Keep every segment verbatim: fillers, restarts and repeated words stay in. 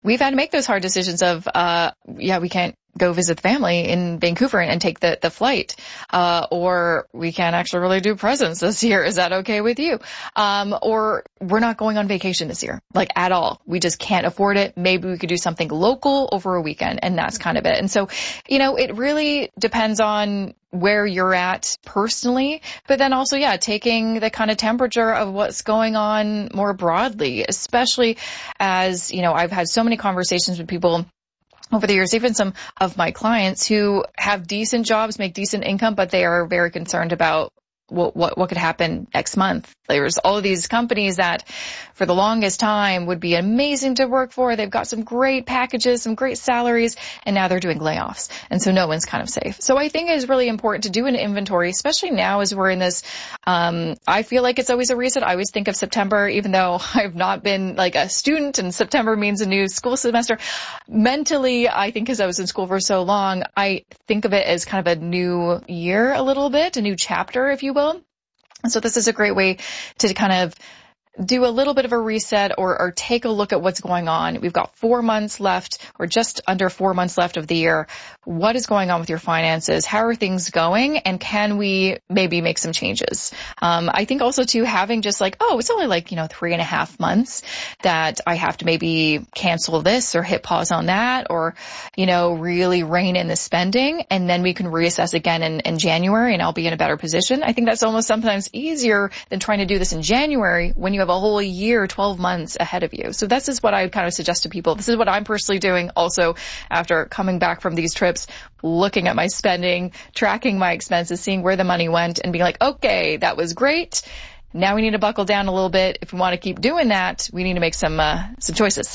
we've had to make those hard decisions of, uh, yeah, we can't go visit the family in Vancouver and, and take the, the flight. Uh, or we can't actually really do presents this year. Is that okay with you? Um, or we're not going on vacation this year, like at all. We just can't afford it. Maybe we could do something local over a weekend, and that's kind of it. And so, you know, it really depends on where you're at personally, but then also, yeah, taking the kind of temperature of what's going on more broadly, especially as, you know, I've had so many conversations with people over the years, even some of my clients who have decent jobs, make decent income, but they are very concerned about what, what, what could happen next month. There's all of these companies that for the longest time would be amazing to work for. They've got some great packages, some great salaries, and now they're doing layoffs. And so no one's kind of safe. So I think it is really important to do an inventory, especially now as we're in this, um, I feel like it's always a reset. I always think of September, even though I've not been like a student and September means a new school semester. Mentally, I think because I was in school for so long, I think of it as kind of a new year a little bit, a new chapter, if you will. So this is a great way to kind of do a little bit of a reset or, or take a look at what's going on. We've got four months left or just under four months left of the year. What is going on with your finances? How are things going? And can we maybe make some changes? Um, I think also too, having just like, oh, it's only like, you know, three and a half months that I have to maybe cancel this or hit pause on that or, you know, really rein in the spending. And then we can reassess again in, in January and I'll be in a better position. I think that's almost sometimes easier than trying to do this in January when you have a whole year, twelve months ahead of you. So this is what I would kind of suggest to people. This is what I'm personally doing also after coming back from these trips, looking at my spending, tracking my expenses, seeing where the money went and being like, okay, that was great. Now we need to buckle down a little bit. If we want to keep doing that, we need to make some, uh, some choices.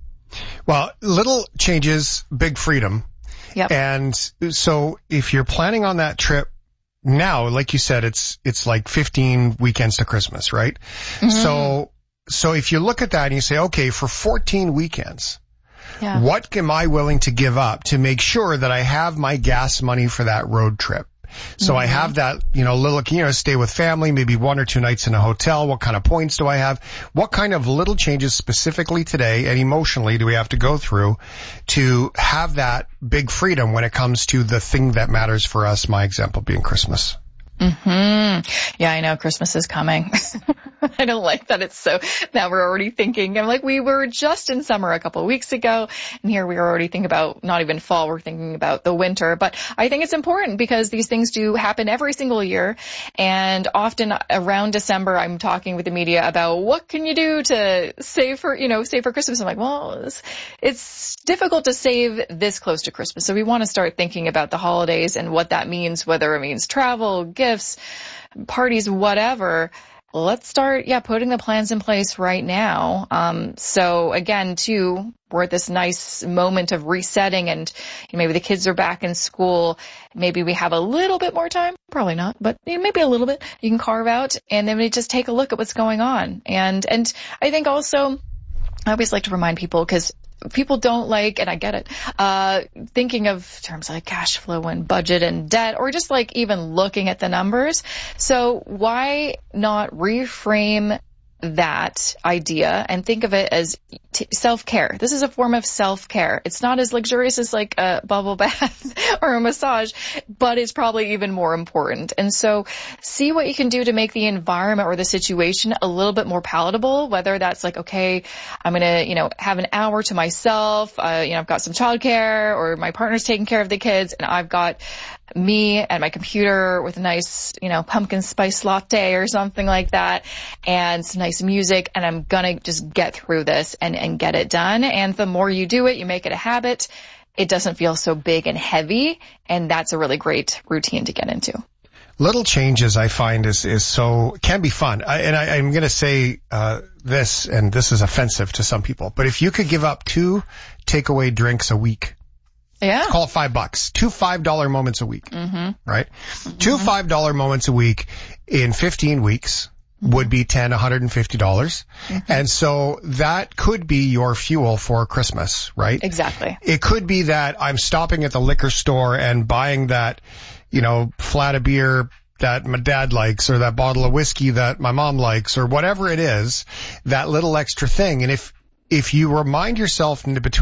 Well, little changes, big freedom. Yep. And so if you're planning on that trip, now, like you said, it's, it's like fifteen weekends to Christmas, right? Mm-hmm. So, so if you look at that and you say, okay, for fourteen weekends, yeah. what am I willing to give up to make sure that I have my gas money for that road trip? So mm-hmm. I have that, you know, little, you know, stay with family, maybe one or two nights in a hotel. What kind of points do I have? What kind of little changes specifically today and emotionally do we have to go through to have that big freedom when it comes to the thing that matters for us, my example being Christmas? Mm-hmm. Yeah, I know Christmas is coming. I don't like that it's so, now we're already thinking, I'm like, we were just in summer a couple of weeks ago, and here we are already thinking about not even fall, we're thinking about the winter. But I think it's important because these things do happen every single year. And often around December, I'm talking with the media about what can you do to save for, you know, save for Christmas. I'm like, well, it's, it's difficult to save this close to Christmas. So we want to start thinking about the holidays and what that means, whether it means travel, gifts, parties, whatever. Let's start, yeah, putting the plans in place right now. Um, so again, too, we're at this nice moment of resetting and you know, maybe the kids are back in school. Maybe we have a little bit more time. Probably not, but you know, maybe a little bit you can carve out and then we just take a look at what's going on. And, and I think also, I always like to remind people because people don't like, and I get it, uh, thinking of terms like cash flow and budget and debt, or just like even looking at the numbers. So why not reframe that idea and think of it as t- self-care. This is a form of self-care. It's not as luxurious as like a bubble bath or a massage, but it's probably even more important. And so see what you can do to make the environment or the situation a little bit more palatable, whether that's like, okay, I'm going to, you know, have an hour to myself. Uh, you know, I've got some childcare or my partner's taking care of the kids and I've got me and my computer with a nice, you know, pumpkin spice latte or something like that and some nice music, and I'm gonna just get through this and, and get it done. And the more you do it, you make it a habit, it doesn't feel so big and heavy, and that's a really great routine to get into. Little changes I find is, is so, can be fun. I, and I, I'm going to say, uh, this, and this is offensive to some people, but if you could give up two takeaway drinks a week, yeah, call it five bucks, two five dollar moments a week, mm-hmm. right? Mm-hmm. Two five dollar moments a week in fifteen weeks mm-hmm. would be ten, one hundred fifty dollars. Mm-hmm. And so that could be your fuel for Christmas, right? Exactly. It could be that I'm stopping at the liquor store and buying that, you know, flat of beer that my dad likes, or that bottle of whiskey that my mom likes, or whatever it is, that little extra thing. And if, if you remind yourself in the between